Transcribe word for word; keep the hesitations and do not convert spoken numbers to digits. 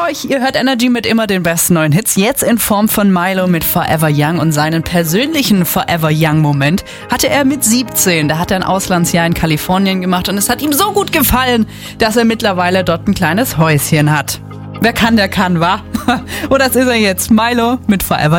euch, ihr hört Energy mit immer den besten neuen Hits. Jetzt in Form von Milo mit Forever Young und seinen persönlichen Forever Young Moment hatte er mit siebzehn. Da hat er ein Auslandsjahr in Kalifornien gemacht und es hat ihm so gut gefallen, dass er mittlerweile dort ein kleines Häuschen hat. Wer kann, der kann, wa? Und das ist er jetzt. Milo mit Forever